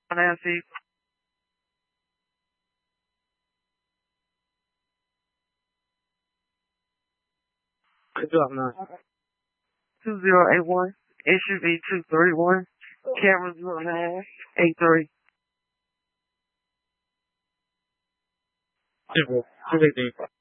Nancy. Good job, man. 2081. SUV 231. Camera 0983. Super. 218.